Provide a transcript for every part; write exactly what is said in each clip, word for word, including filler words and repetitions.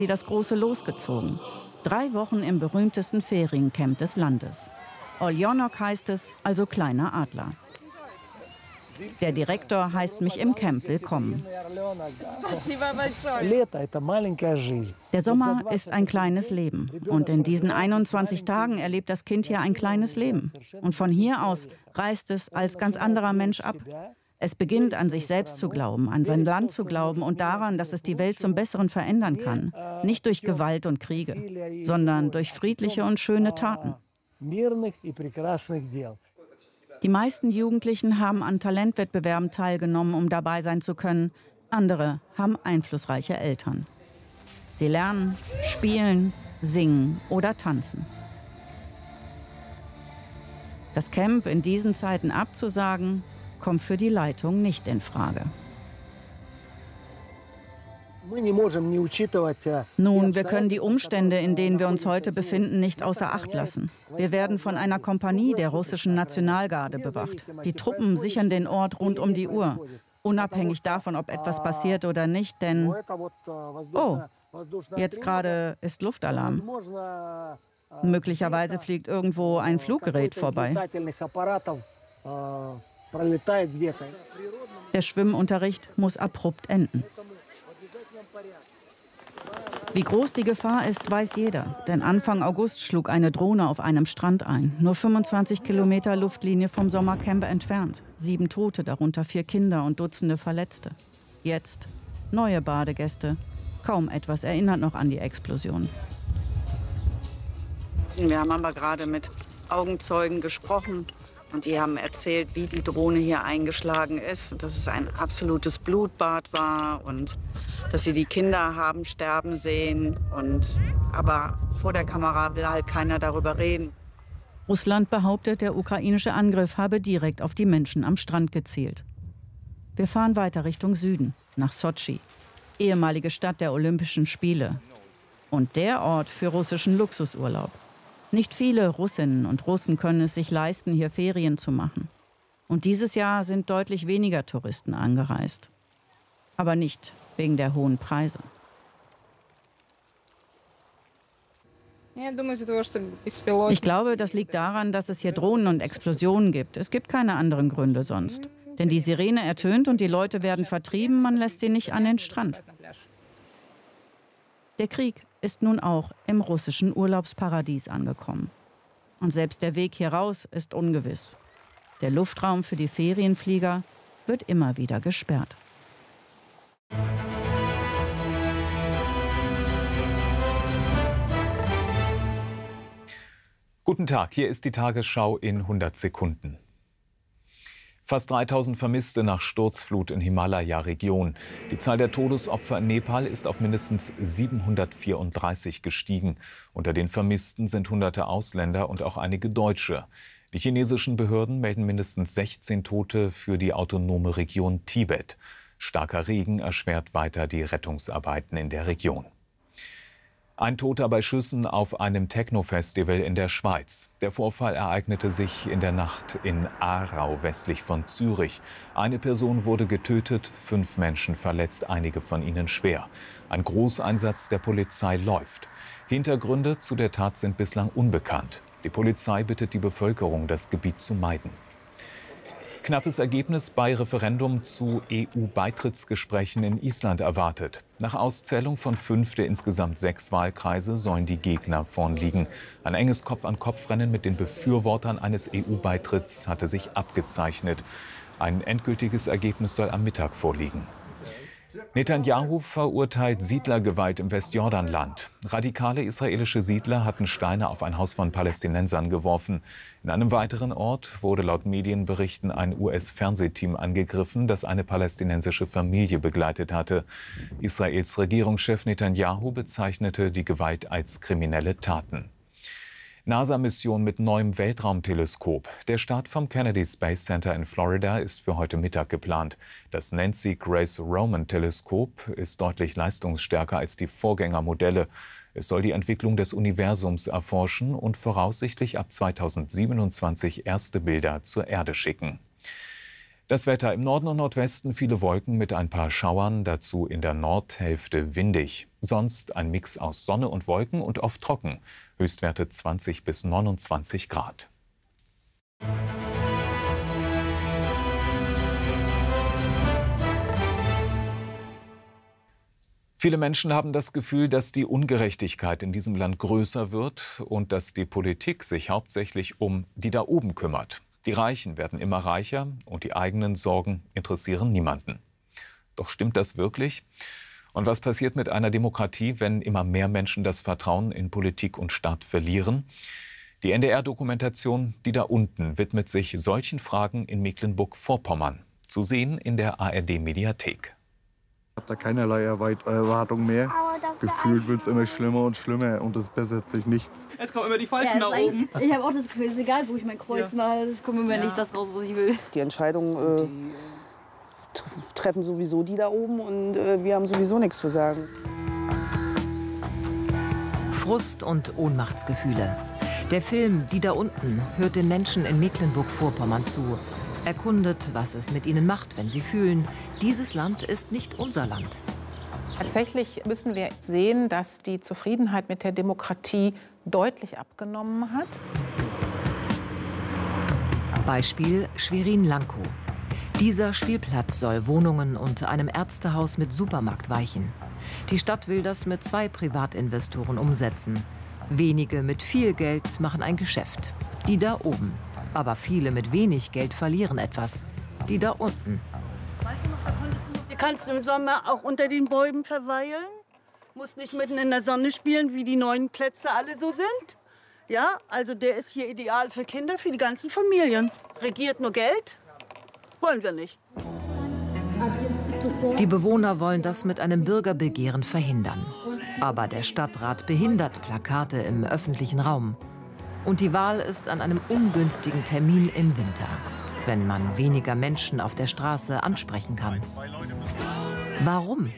sie das große Los gezogen. Drei Wochen im berühmtesten Feriencamp des Landes. Oljonok heißt es, also kleiner Adler. Der Direktor heißt mich im Camp willkommen. Der Sommer ist ein kleines Leben. Und in diesen einundzwanzig Tagen erlebt das Kind hier ein kleines Leben. Und von hier aus reist es als ganz anderer Mensch ab. Es beginnt, an sich selbst zu glauben, an sein Land zu glauben und daran, dass es die Welt zum Besseren verändern kann. Nicht durch Gewalt und Kriege, sondern durch friedliche und schöne Taten. Die meisten Jugendlichen haben an Talentwettbewerben teilgenommen, um dabei sein zu können. Andere haben einflussreiche Eltern. Sie lernen, spielen, singen oder tanzen. Das Camp in diesen Zeiten abzusagen, kommt für die Leitung nicht in Frage. Nun, wir können die Umstände, in denen wir uns heute befinden, nicht außer Acht lassen. Wir werden von einer Kompanie der russischen Nationalgarde bewacht. Die Truppen sichern den Ort rund um die Uhr, unabhängig davon, ob etwas passiert oder nicht, denn... Oh, jetzt gerade ist Luftalarm. Möglicherweise fliegt irgendwo ein Fluggerät vorbei. Der Schwimmunterricht muss abrupt enden. Wie groß die Gefahr ist, weiß jeder. Denn Anfang August schlug eine Drohne auf einem Strand ein. Nur fünfundzwanzig Kilometer Luftlinie vom Sommercamp entfernt. Sieben Tote, darunter vier Kinder und Dutzende Verletzte. Jetzt neue Badegäste. Kaum etwas erinnert noch an die Explosion. Wir haben aber gerade mit Augenzeugen gesprochen. Und die haben erzählt, wie die Drohne hier eingeschlagen ist, dass es ein absolutes Blutbad war und dass sie die Kinder haben sterben sehen. Und, aber vor der Kamera will halt keiner darüber reden. Russland behauptet, der ukrainische Angriff habe direkt auf die Menschen am Strand gezielt. Wir fahren weiter Richtung Süden, nach Sotschi, ehemalige Stadt der Olympischen Spiele. Und der Ort für russischen Luxusurlaub. Nicht viele Russinnen und Russen können es sich leisten, hier Ferien zu machen. Und dieses Jahr sind deutlich weniger Touristen angereist. Aber nicht wegen der hohen Preise. Ich glaube, das liegt daran, dass es hier Drohnen und Explosionen gibt. Es gibt keine anderen Gründe sonst. Denn die Sirene ertönt und die Leute werden vertrieben, man lässt sie nicht an den Strand. Der Krieg ist nun auch im russischen Urlaubsparadies angekommen. Und selbst der Weg hier raus ist ungewiss. Der Luftraum für die Ferienflieger wird immer wieder gesperrt. Guten Tag, hier ist die Tagesschau in hundert Sekunden. Fast dreitausend Vermisste nach Sturzflut in Himalaya-Region. Die Zahl der Todesopfer in Nepal ist auf mindestens siebenhundertvierunddreißig gestiegen. Unter den Vermissten sind hunderte Ausländer und auch einige Deutsche. Die chinesischen Behörden melden mindestens sechzehn Tote für die autonome Region Tibet. Starker Regen erschwert weiter die Rettungsarbeiten in der Region. Ein Toter bei Schüssen auf einem Techno-Festival in der Schweiz. Der Vorfall ereignete sich in der Nacht in Aarau, westlich von Zürich. Eine Person wurde getötet, fünf Menschen verletzt, einige von ihnen schwer. Ein Großeinsatz der Polizei läuft. Hintergründe zu der Tat sind bislang unbekannt. Die Polizei bittet die Bevölkerung, das Gebiet zu meiden. Knappes Ergebnis bei Referendum zu E U-Beitrittsgesprächen in Island erwartet. Nach Auszählung von fünf der insgesamt sechs Wahlkreise sollen die Gegner vorn liegen. Ein enges Kopf-an-Kopf-Rennen mit den Befürwortern eines E U-Beitritts hatte sich abgezeichnet. Ein endgültiges Ergebnis soll am Mittag vorliegen. Netanyahu verurteilt Siedlergewalt im Westjordanland. Radikale israelische Siedler hatten Steine auf ein Haus von Palästinensern geworfen. In einem weiteren Ort wurde laut Medienberichten ein U S-Fernsehteam angegriffen, das eine palästinensische Familie begleitet hatte. Israels Regierungschef Netanyahu bezeichnete die Gewalt als kriminelle Taten. NASA-Mission mit neuem Weltraumteleskop. Der Start vom Kennedy Space Center in Florida ist für heute Mittag geplant. Das Nancy Grace Roman-Teleskop ist deutlich leistungsstärker als die Vorgängermodelle. Es soll die Entwicklung des Universums erforschen und voraussichtlich ab zweitausendsiebenundzwanzig erste Bilder zur Erde schicken. Das Wetter im Norden und Nordwesten viele Wolken mit ein paar Schauern, dazu in der Nordhälfte windig. Sonst ein Mix aus Sonne und Wolken und oft trocken. Höchstwerte zwanzig bis neunundzwanzig Grad. Viele Menschen haben das Gefühl, dass die Ungerechtigkeit in diesem Land größer wird und dass die Politik sich hauptsächlich um die da oben kümmert. Die Reichen werden immer reicher und die eigenen Sorgen interessieren niemanden. Doch stimmt das wirklich? Und was passiert mit einer Demokratie, wenn immer mehr Menschen das Vertrauen in Politik und Staat verlieren? Die N D R-Dokumentation Die da unten widmet sich solchen Fragen in Mecklenburg-Vorpommern. Zu sehen in der A R D-Mediathek. Ich habe da keinerlei Erwartung mehr. Gefühlt wird es immer schlimmer und schlimmer und es bessert sich nichts. Es kommen immer die Falschen ja, nach oben. Ich habe auch das Gefühl, es ist egal, wo ich mein Kreuz ja. mache, es kommt immer ja. nicht das raus, was ich will. Die Entscheidung äh, treffen sowieso die da oben und äh, wir haben sowieso nichts zu sagen. Frust und Ohnmachtsgefühle. Der Film Die da unten hört den Menschen in Mecklenburg-Vorpommern zu. Erkundet, was es mit ihnen macht, wenn sie fühlen, dieses Land ist nicht unser Land. Tatsächlich müssen wir sehen, dass die Zufriedenheit mit der Demokratie deutlich abgenommen hat. Beispiel Schwerin-Lankow. Dieser Spielplatz soll Wohnungen und einem Ärztehaus mit Supermarkt weichen. Die Stadt will das mit zwei Privatinvestoren umsetzen. Wenige mit viel Geld machen ein Geschäft. Die da oben. Aber viele mit wenig Geld verlieren etwas. Die da unten. Du kannst im Sommer auch unter den Bäumen verweilen. Musst nicht mitten in der Sonne spielen, wie die neuen Plätze alle so sind. Ja, also der ist hier ideal für Kinder, für die ganzen Familien. Regiert nur Geld? Wollen wir nicht. Die Bewohner wollen das mit einem Bürgerbegehren verhindern. Aber der Stadtrat behindert Plakate im öffentlichen Raum. Und die Wahl ist an einem ungünstigen Termin im Winter, wenn man weniger Menschen auf der Straße ansprechen kann. Warum?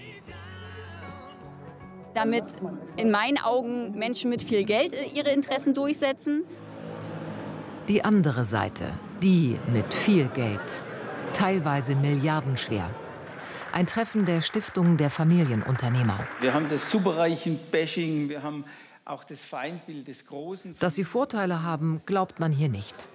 Damit in meinen Augen Menschen mit viel Geld ihre Interessen durchsetzen. Die andere Seite, die mit viel Geld, teilweise milliardenschwer. Ein Treffen der Stiftung der Familienunternehmer. Wir haben das Superreichen-Bashing, wir haben auch das Feindbild des Großen. Dass sie Vorteile haben, glaubt man hier nicht.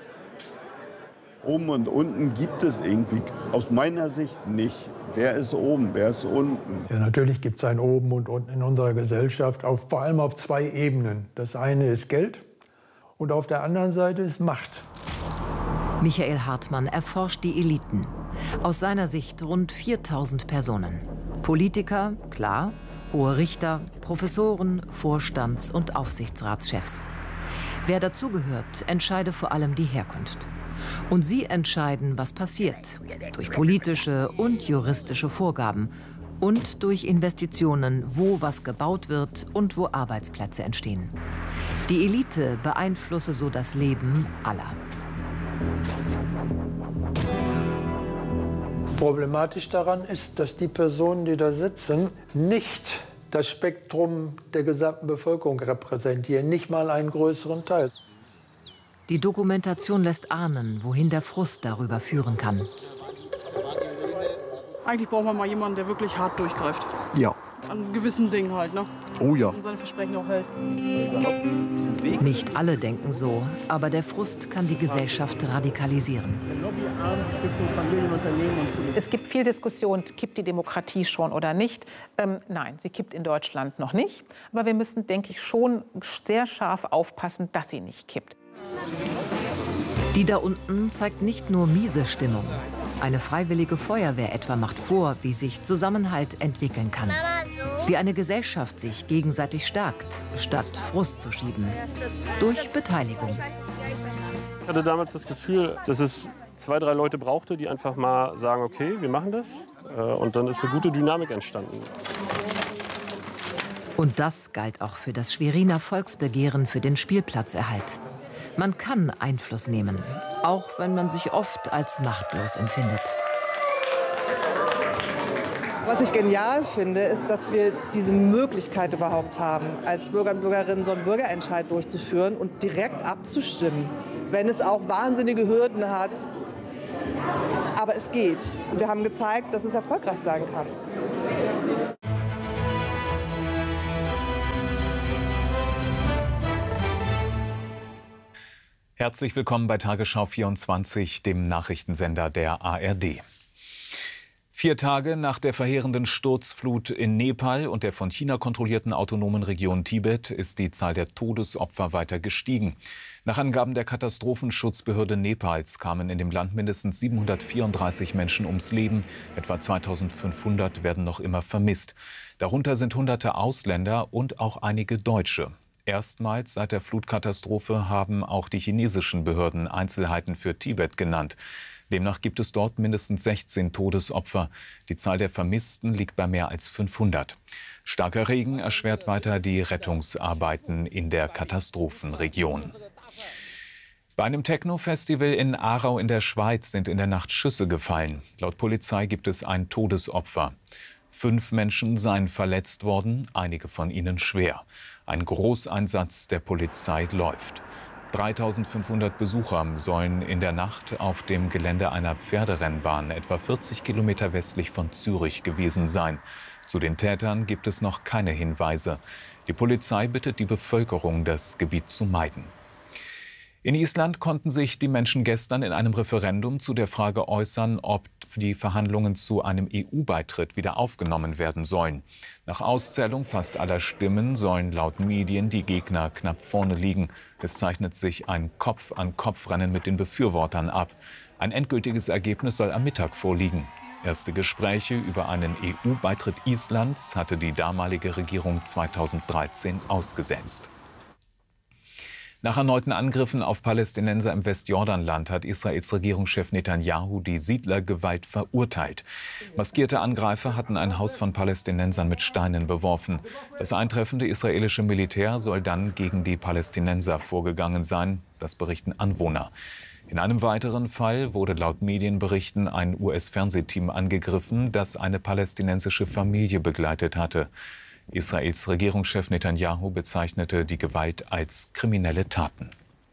Oben und unten gibt es irgendwie aus meiner Sicht nicht. Wer ist oben, wer ist unten? Ja, natürlich gibt es ein Oben und Unten in unserer Gesellschaft, auf, vor allem auf zwei Ebenen. Das eine ist Geld und auf der anderen Seite ist Macht. Michael Hartmann erforscht die Eliten. Aus seiner Sicht rund viertausend Personen. Politiker, klar, hohe Richter, Professoren, Vorstands- und Aufsichtsratschefs. Wer dazugehört, entscheide vor allem die Herkunft. Und sie entscheiden, was passiert. Durch politische und juristische Vorgaben und durch Investitionen, wo was gebaut wird und wo Arbeitsplätze entstehen. Die Elite beeinflusse so das Leben aller. Problematisch daran ist, dass die Personen, die da sitzen, nicht das Spektrum der gesamten Bevölkerung repräsentieren, nicht mal einen größeren Teil. Die Dokumentation lässt ahnen, wohin der Frust darüber führen kann. Eigentlich braucht man mal jemanden, der wirklich hart durchgreift. Ja. An gewissen Dingen halt, ne? Oh ja. Und seine Versprechen auch hält. Nicht alle denken so, aber der Frust kann die Gesellschaft radikalisieren. Es gibt viel Diskussion, kippt die Demokratie schon oder nicht? Ähm, nein, sie kippt in Deutschland noch nicht. Aber wir müssen, denke ich, schon sehr scharf aufpassen, dass sie nicht kippt. Die da unten zeigt nicht nur miese Stimmung. Eine freiwillige Feuerwehr etwa macht vor, wie sich Zusammenhalt entwickeln kann. Wie eine Gesellschaft sich gegenseitig stärkt, statt Frust zu schieben. Durch Beteiligung. Ich hatte damals das Gefühl, dass es zwei, drei Leute brauchte, die einfach mal sagen, okay, wir machen das. Und dann ist eine gute Dynamik entstanden. Und das galt auch für das Schweriner Volksbegehren für den Spielplatzerhalt. Man kann Einfluss nehmen, auch wenn man sich oft als machtlos empfindet. Was ich genial finde, ist, dass wir diese Möglichkeit überhaupt haben, als Bürger und Bürgerinnen so einen Bürgerentscheid durchzuführen und direkt abzustimmen, wenn es auch wahnsinnige Hürden hat. Aber es geht. Und wir haben gezeigt, dass es erfolgreich sein kann. Herzlich willkommen bei Tagesschau vierundzwanzig, dem Nachrichtensender der A R D. Vier Tage nach der verheerenden Sturzflut in Nepal und der von China kontrollierten autonomen Region Tibet ist die Zahl der Todesopfer weiter gestiegen. Nach Angaben der Katastrophenschutzbehörde Nepals kamen in dem Land mindestens siebenhundertvierunddreißig Menschen ums Leben. Etwa zweitausendfünfhundert werden noch immer vermisst. Darunter sind hunderte Ausländer und auch einige Deutsche. Erstmals seit der Flutkatastrophe haben auch die chinesischen Behörden Einzelheiten für Tibet genannt. Demnach gibt es dort mindestens sechzehn Todesopfer. Die Zahl der Vermissten liegt bei mehr als fünfhundert. Starker Regen erschwert weiter die Rettungsarbeiten in der Katastrophenregion. Bei einem Techno-Festival in Aarau in der Schweiz sind in der Nacht Schüsse gefallen. Laut Polizei gibt es ein Todesopfer. Fünf Menschen seien verletzt worden, einige von ihnen schwer. Ein Großeinsatz der Polizei läuft. dreitausendfünfhundert Besucher sollen in der Nacht auf dem Gelände einer Pferderennbahn etwa vierzig Kilometer westlich von Zürich gewesen sein. Zu den Tätern gibt es noch keine Hinweise. Die Polizei bittet die Bevölkerung, das Gebiet zu meiden. In Island konnten sich die Menschen gestern in einem Referendum zu der Frage äußern, ob die Verhandlungen zu einem E U-Beitritt wieder aufgenommen werden sollen. Nach Auszählung fast aller Stimmen sollen laut Medien die Gegner knapp vorne liegen. Es zeichnet sich ein Kopf-an-Kopf-Rennen mit den Befürwortern ab. Ein endgültiges Ergebnis soll am Mittag vorliegen. Erste Gespräche über einen E U-Beitritt Islands hatte die damalige Regierung zweitausenddreizehn ausgesetzt. Nach erneuten Angriffen auf Palästinenser im Westjordanland hat Israels Regierungschef Netanyahu die Siedlergewalt verurteilt. Maskierte Angreifer hatten ein Haus von Palästinensern mit Steinen beworfen. Das eintreffende israelische Militär soll dann gegen die Palästinenser vorgegangen sein, das berichten Anwohner. In einem weiteren Fall wurde laut Medienberichten ein U S-Fernsehteam angegriffen, das eine palästinensische Familie begleitet hatte. Israels Regierungschef Netanyahu bezeichnete die Gewalt als kriminelle Taten.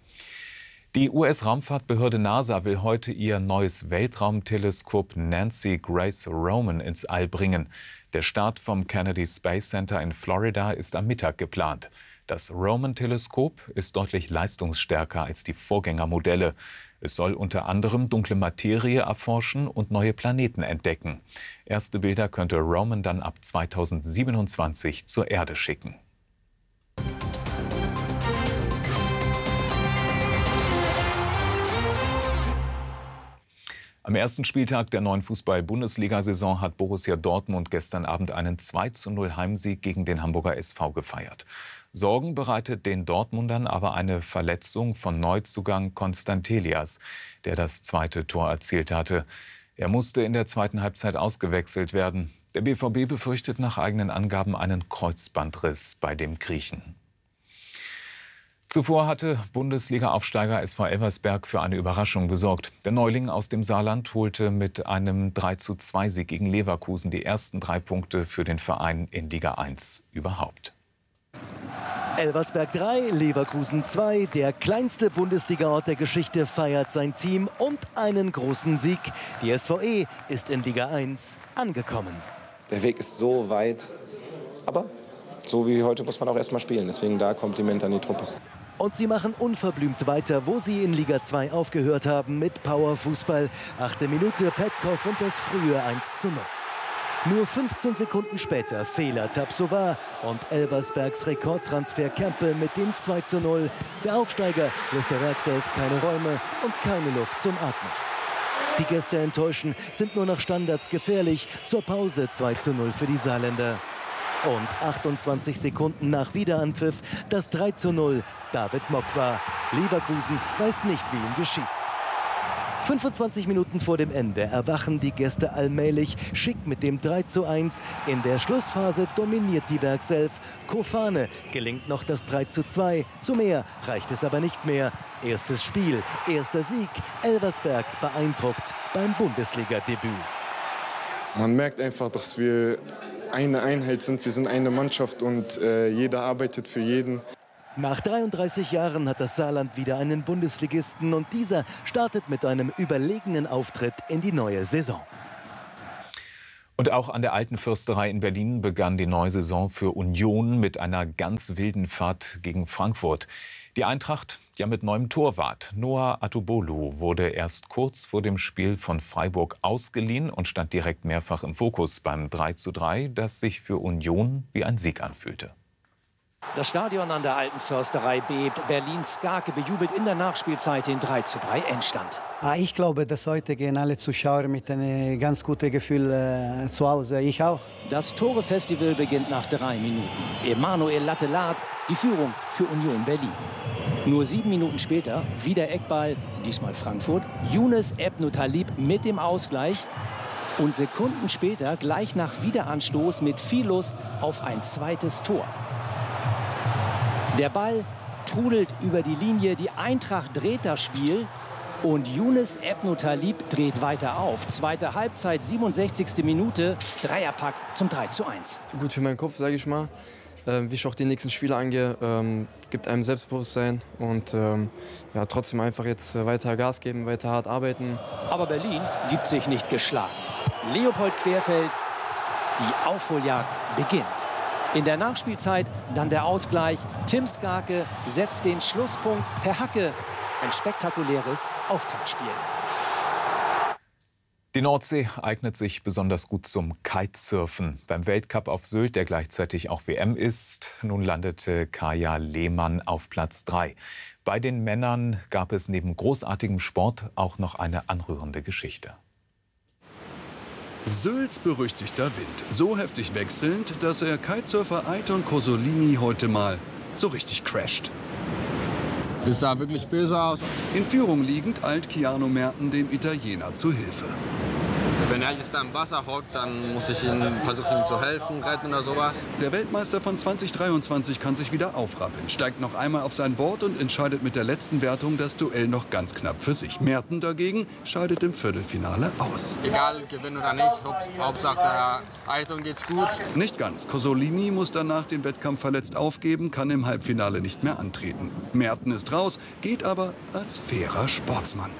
Die U S-Raumfahrtbehörde NASA will heute ihr neues Weltraumteleskop Nancy Grace Roman ins All bringen. Der Start vom Kennedy Space Center in Florida ist am Mittag geplant. Das Roman-Teleskop ist deutlich leistungsstärker als die Vorgängermodelle. Es soll unter anderem dunkle Materie erforschen und neue Planeten entdecken. Erste Bilder könnte Roman dann ab zweitausendsiebenundzwanzig zur Erde schicken. Am ersten Spieltag der neuen Fußball-Bundesliga-Saison hat Borussia Dortmund gestern Abend einen zwei zu null Heimsieg gegen den Hamburger S V gefeiert. Sorgen bereitet den Dortmundern aber eine Verletzung von Neuzugang Konstantelias, der das zweite Tor erzielt hatte. Er musste in der zweiten Halbzeit ausgewechselt werden. Der B V B befürchtet nach eigenen Angaben einen Kreuzbandriss bei dem Griechen. Zuvor hatte Bundesliga-Aufsteiger S V Elversberg für eine Überraschung gesorgt. Der Neuling aus dem Saarland holte mit einem drei zu zwei Sieg gegen Leverkusen die ersten drei Punkte für den Verein in Liga eins überhaupt. Elversberg drei, Leverkusen zwei. Der kleinste Bundesliga-Ort der Geschichte feiert sein Team und einen großen Sieg. Die S V E ist in Liga eins angekommen. Der Weg ist so weit, aber so wie heute muss man auch erst mal spielen. Deswegen da Kompliment an die Truppe. Und sie machen unverblümt weiter, wo sie in Liga zwei aufgehört haben, mit Powerfußball. Achte Minute, Petkov und das frühe eins zu null. Nur fünfzehn Sekunden später Fehler Tabsoba und Elversbergs Rekordtransfer Kempel mit dem zwei zu null. Der Aufsteiger lässt der Werkself keine Räume und keine Luft zum Atmen. Die Gäste enttäuschen, sind nur nach Standards gefährlich. Zur Pause zwei zu null für die Saarländer. Und achtundzwanzig Sekunden nach Wiederanpfiff das drei zu null. David Mokwa. Leverkusen weiß nicht, wie ihm geschieht. fünfundzwanzig Minuten vor dem Ende erwachen die Gäste allmählich. Schick mit dem drei zu eins. In der Schlussphase dominiert die Werkself. Kofane gelingt noch das drei zu zwei. Zu mehr reicht es aber nicht mehr. Erstes Spiel, erster Sieg. Elversberg beeindruckt beim Bundesliga-Debüt. Man merkt einfach, dass wir eine Einheit sind. Wir sind eine Mannschaft und äh, jeder arbeitet für jeden. Nach dreiunddreißig Jahren hat das Saarland wieder einen Bundesligisten und dieser startet mit einem überlegenen Auftritt in die neue Saison. Und auch an der Alten Försterei in Berlin begann die neue Saison für Union mit einer ganz wilden Fahrt gegen Frankfurt. Die Eintracht, ja mit neuem Torwart. Noah Atubolu wurde erst kurz vor dem Spiel von Freiburg ausgeliehen und stand direkt mehrfach im Fokus beim drei zu drei, das sich für Union wie ein Sieg anfühlte. Das Stadion an der Alten Försterei bebt. Berlins Skarke bejubelt in der Nachspielzeit den drei zu drei Endstand. Ich glaube, dass heute gehen alle Zuschauer mit einem ganz guten Gefühl äh, zu Hause. Ich auch. Das Tore-Festival beginnt nach drei Minuten. Emanuel Lattelat, die Führung für Union Berlin. Nur sieben Minuten später, wieder Eckball, diesmal Frankfurt. Younes Ebnou-Talib mit dem Ausgleich. Und Sekunden später, gleich nach Wiederanstoß mit viel Lust auf ein zweites Tor. Der Ball trudelt über die Linie, die Eintracht dreht das Spiel und Younes Ebnou-Talib dreht weiter auf. Zweite Halbzeit, siebenundsechzigste Minute, Dreierpack zum drei zu eins. Gut für meinen Kopf, sage ich mal. Ähm, wie ich auch die nächsten Spiele angehe, ähm, gibt einem Selbstbewusstsein und ähm, ja, trotzdem einfach jetzt weiter Gas geben, weiter hart arbeiten. Aber Berlin gibt sich nicht geschlagen. Leopold Querfeld, die Aufholjagd beginnt. In der Nachspielzeit dann der Ausgleich. Tim Skarke setzt den Schlusspunkt per Hacke. Ein spektakuläres Auftaktspiel. Die Nordsee eignet sich besonders gut zum Kitesurfen. Beim Weltcup auf Sylt, der gleichzeitig auch W M ist, nun landete Kaja Lehmann auf Platz drei. Bei den Männern gab es neben großartigem Sport auch noch eine anrührende Geschichte. Sylts berüchtigter Wind. So heftig wechselnd, dass er Kitesurfer Aiton Cosolini heute mal so richtig crasht. Das sah wirklich böse aus. In Führung liegend eilt Keanu Merten dem Italiener zu Hilfe. Wenn er jetzt da im Wasser hockt, dann muss ich ihm versuchen, ihm zu helfen, retten oder sowas. Der Weltmeister von zwanzig dreiundzwanzig kann sich wieder aufrappeln, steigt noch einmal auf sein Board und entscheidet mit der letzten Wertung das Duell noch ganz knapp für sich. Merten dagegen scheidet im Viertelfinale aus. Egal, gewinnen oder nicht, Hauptsache der Aiton geht's gut. Nicht ganz. Cosolini muss danach den Wettkampf verletzt aufgeben, kann im Halbfinale nicht mehr antreten. Merten ist raus, geht aber als fairer Sportsmann.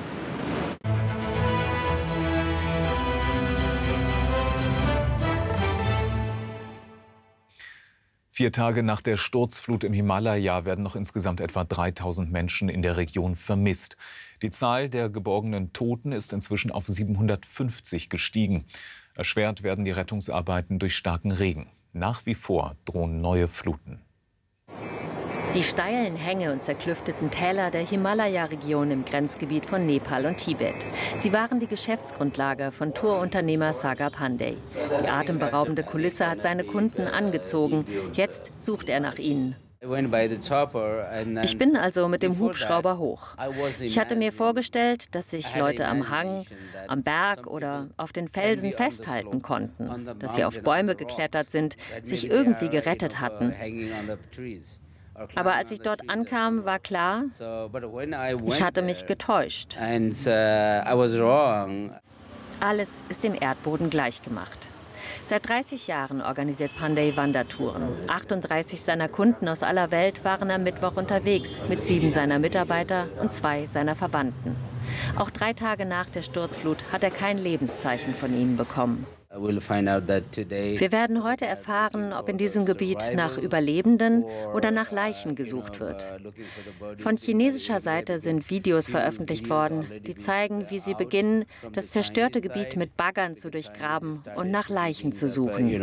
Vier Tage nach der Sturzflut im Himalaya werden noch insgesamt etwa dreitausend Menschen in der Region vermisst. Die Zahl der geborgenen Toten ist inzwischen auf siebenhundertfünfzig gestiegen. Erschwert werden die Rettungsarbeiten durch starken Regen. Nach wie vor drohen neue Fluten. Die steilen Hänge und zerklüfteten Täler der Himalaya-Region im Grenzgebiet von Nepal und Tibet. Sie waren die Geschäftsgrundlage von Tourunternehmer Sagar Pandey. Die atemberaubende Kulisse hat seine Kunden angezogen. Jetzt sucht er nach ihnen. Ich bin also mit dem Hubschrauber hoch. Ich hatte mir vorgestellt, dass sich Leute am Hang, am Berg oder auf den Felsen festhalten konnten, dass sie auf Bäume geklettert sind, sich irgendwie gerettet hatten. Aber als ich dort ankam, war klar, ich hatte mich getäuscht. Alles ist dem Erdboden gleichgemacht. Seit dreißig Jahren organisiert Pandey Wandertouren. achtunddreißig seiner Kunden aus aller Welt waren am Mittwoch unterwegs, mit sieben seiner Mitarbeiter und zwei seiner Verwandten. Auch drei Tage nach der Sturzflut hat er kein Lebenszeichen von ihnen bekommen. Wir werden heute erfahren, ob in diesem Gebiet nach Überlebenden oder nach Leichen gesucht wird. Von chinesischer Seite sind Videos veröffentlicht worden, die zeigen, wie sie beginnen, das zerstörte Gebiet mit Baggern zu durchgraben und nach Leichen zu suchen.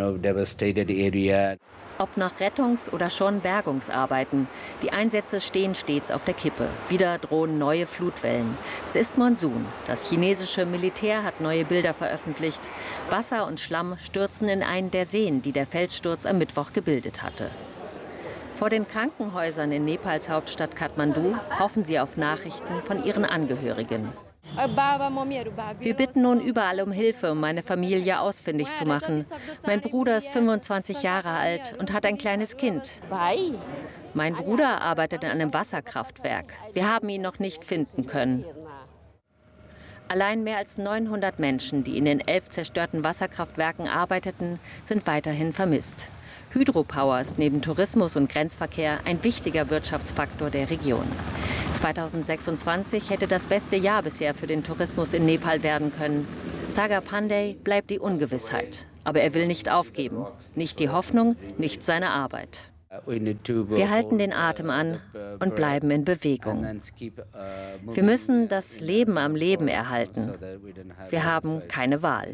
Ob nach Rettungs- oder schon Bergungsarbeiten. Die Einsätze stehen stets auf der Kippe. Wieder drohen neue Flutwellen. Es ist Monsun. Das chinesische Militär hat neue Bilder veröffentlicht. Wasser und Schlamm stürzen in einen der Seen, die der Felssturz am Mittwoch gebildet hatte. Vor den Krankenhäusern in Nepals Hauptstadt Kathmandu hoffen sie auf Nachrichten von ihren Angehörigen. Wir bitten nun überall um Hilfe, um meine Familie ausfindig zu machen. Mein Bruder ist fünfundzwanzig Jahre alt und hat ein kleines Kind. Mein Bruder arbeitet in einem Wasserkraftwerk. Wir haben ihn noch nicht finden können. Allein mehr als neunhundert Menschen, die in den elf zerstörten Wasserkraftwerken arbeiteten, sind weiterhin vermisst. Hydropower ist neben Tourismus und Grenzverkehr ein wichtiger Wirtschaftsfaktor der Region. zweitausendsechsundzwanzig hätte das beste Jahr bisher für den Tourismus in Nepal werden können. Sagar Pandey bleibt die Ungewissheit. Aber er will nicht aufgeben. Nicht die Hoffnung, nicht seine Arbeit. Wir halten den Atem an und bleiben in Bewegung. Wir müssen das Leben am Leben erhalten. Wir haben keine Wahl.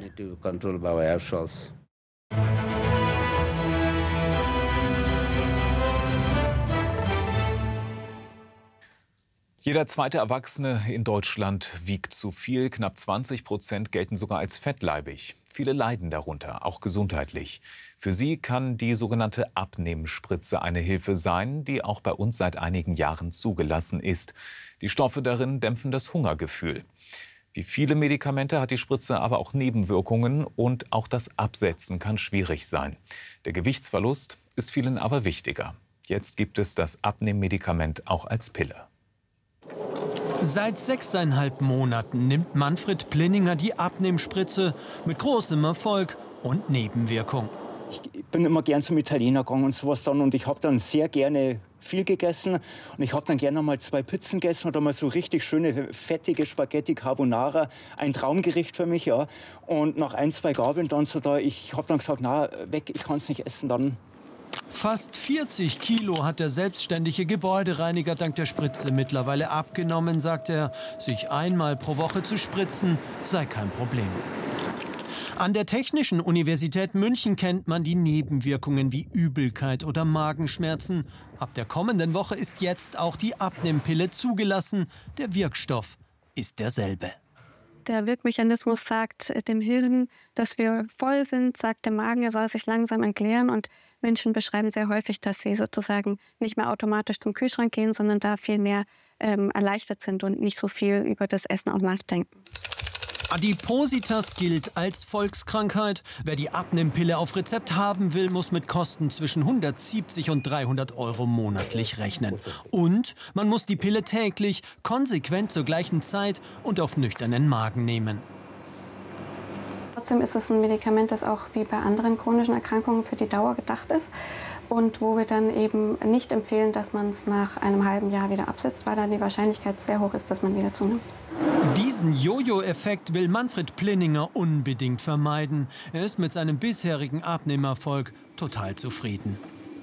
Jeder zweite Erwachsene in Deutschland wiegt zu viel. Knapp zwanzig Prozent gelten sogar als fettleibig. Viele leiden darunter, auch gesundheitlich. Für sie kann die sogenannte Abnehmspritze eine Hilfe sein, die auch bei uns seit einigen Jahren zugelassen ist. Die Stoffe darin dämpfen das Hungergefühl. Wie viele Medikamente hat die Spritze aber auch Nebenwirkungen und auch das Absetzen kann schwierig sein. Der Gewichtsverlust ist vielen aber wichtiger. Jetzt gibt es das Abnehmmedikament auch als Pille. Seit sechseinhalb Monaten nimmt Manfred Plinninger die Abnehmspritze mit großem Erfolg und Nebenwirkung. Ich bin immer gern zum Italiener gegangen und sowas dann und ich habe dann sehr gerne viel gegessen und ich habe dann gerne mal zwei Pizzen gegessen oder mal so richtig schöne fettige Spaghetti Carbonara, ein Traumgericht für mich, ja. Und nach ein, zwei Gabeln dann so da, ich habe dann gesagt, na weg, ich kann es nicht essen, dann. Fast vierzig Kilo hat der selbstständige Gebäudereiniger dank der Spritze mittlerweile abgenommen, sagt er. Sich einmal pro Woche zu spritzen sei kein Problem. An der Technischen Universität München kennt man die Nebenwirkungen wie Übelkeit oder Magenschmerzen. Ab der kommenden Woche ist jetzt auch die Abnehmpille zugelassen. Der Wirkstoff ist derselbe. Der Wirkmechanismus sagt dem Hirn, dass wir voll sind, sagt der Magen, er soll sich langsam entleeren. Und Menschen beschreiben sehr häufig, dass sie sozusagen nicht mehr automatisch zum Kühlschrank gehen, sondern da viel mehr ähm, erleichtert sind und nicht so viel über das Essen auch nachdenken. Adipositas gilt als Volkskrankheit. Wer die Abnehmpille auf Rezept haben will, muss mit Kosten zwischen hundertsiebzig und dreihundert Euro monatlich rechnen. Und man muss die Pille täglich, konsequent zur gleichen Zeit und auf nüchternen Magen nehmen. Trotzdem ist es ein Medikament, das auch wie bei anderen chronischen Erkrankungen für die Dauer gedacht ist. Und wo wir dann eben nicht empfehlen, dass man es nach einem halben Jahr wieder absetzt, weil dann die Wahrscheinlichkeit sehr hoch ist, dass man wieder zunimmt. Diesen Jojo-Effekt will Manfred Plinninger unbedingt vermeiden. Er ist mit seinem bisherigen Abnehmerfolg total zufrieden.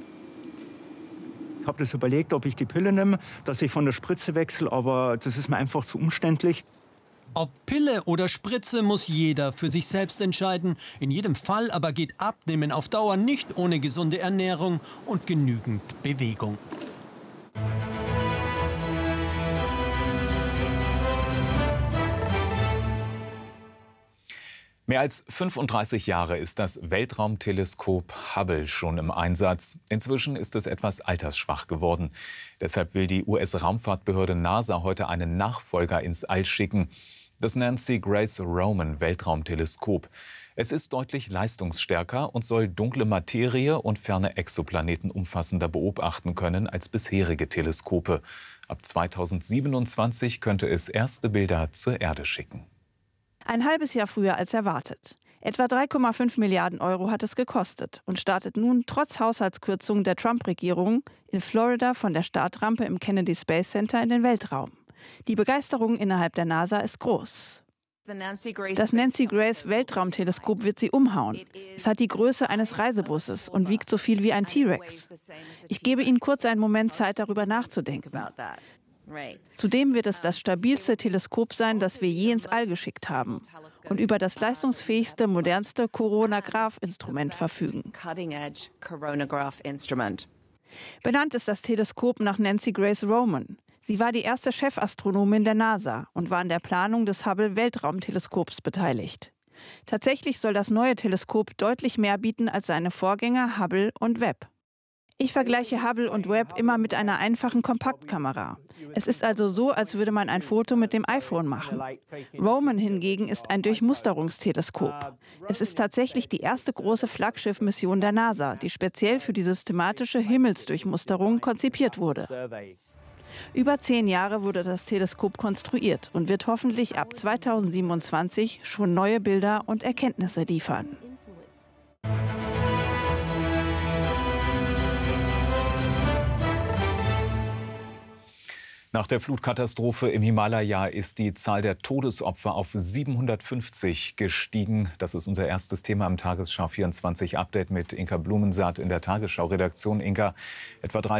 Ich habe das überlegt, ob ich die Pille nehme, dass ich von der Spritze wechsle, aber das ist mir einfach zu umständlich. Ob Pille oder Spritze, muss jeder für sich selbst entscheiden. In jedem Fall aber geht Abnehmen auf Dauer nicht ohne gesunde Ernährung und genügend Bewegung. Mehr als fünfunddreißig Jahre ist das Weltraumteleskop Hubble schon im Einsatz. Inzwischen ist es etwas altersschwach geworden. Deshalb will die U S-Raumfahrtbehörde NASA heute einen Nachfolger ins All schicken. Das Nancy Grace Roman Weltraumteleskop. Es ist deutlich leistungsstärker und soll dunkle Materie und ferne Exoplaneten umfassender beobachten können als bisherige Teleskope. Ab zweitausendsiebenundzwanzig könnte es erste Bilder zur Erde schicken. Ein halbes Jahr früher als erwartet. Etwa drei Komma fünf Milliarden Euro hat es gekostet und startet nun trotz Haushaltskürzungen der Trump-Regierung in Florida von der Startrampe im Kennedy Space Center in den Weltraum. Die Begeisterung innerhalb der NASA ist groß. Das Nancy Grace Weltraumteleskop wird sie umhauen. Es hat die Größe eines Reisebusses und wiegt so viel wie ein T-Rex. Ich gebe Ihnen kurz einen Moment Zeit, darüber nachzudenken. Zudem wird es das stabilste Teleskop sein, das wir je ins All geschickt haben und über das leistungsfähigste, modernste Coronagraph-Instrument verfügen. Benannt ist das Teleskop nach Nancy Grace Roman. Sie war die erste Chefastronomin der NASA und war an der Planung des Hubble-Weltraumteleskops beteiligt. Tatsächlich soll das neue Teleskop deutlich mehr bieten als seine Vorgänger Hubble und Webb. Ich vergleiche Hubble und Webb immer mit einer einfachen Kompaktkamera. Es ist also so, als würde man ein Foto mit dem iPhone machen. Roman hingegen ist ein Durchmusterungsteleskop. Es ist tatsächlich die erste große Flaggschiff-Mission der NASA, die speziell für die systematische Himmelsdurchmusterung konzipiert wurde. Über zehn Jahre wurde das Teleskop konstruiert und wird hoffentlich ab zweitausendsiebenundzwanzig schon neue Bilder und Erkenntnisse liefern. Nach der Flutkatastrophe im Himalaya ist die Zahl der Todesopfer auf siebenhundertfünfzig gestiegen. Das ist unser erstes Thema im Tagesschau vierundzwanzig Update mit Inka Blumensaat in der Tagesschau-Redaktion. Inka, etwa drei